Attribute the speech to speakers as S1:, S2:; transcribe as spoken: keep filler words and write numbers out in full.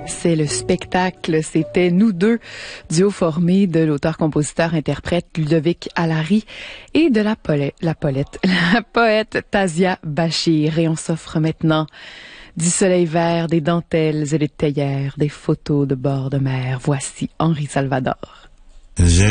S1: C'est le spectacle, c'était Nous deux, duo formé de l'auteur-compositeur-interprète Ludovic Allary et de la, pole- la, polette, la poète Tazia Bachir. Et on s'offre maintenant du soleil vert, des dentelles et des théières, des photos de bord de mer. Voici Henri Salvador.
S2: J'ai